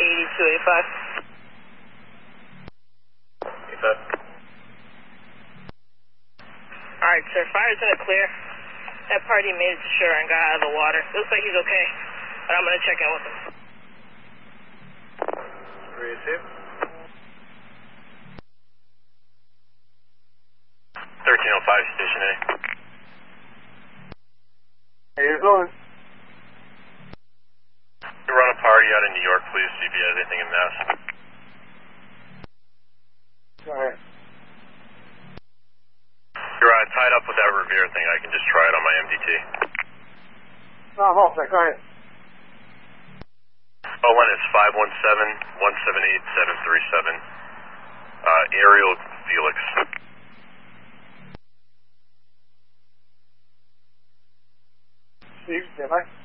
8285. 85. Alright, sir. Fire's in the clear. That party made it to shore and got out of the water. Looks like he's okay, but I'm going to check in with him. 1305, Station A. How you doing? You run a party out in New York, please, see if he has anything in Mass. Alright. You're tied up with that Revere thing. I can just try it on my MDT. No, hold on, go ahead. ON is 517-178-737. Aerial Felix. Steve, stand by.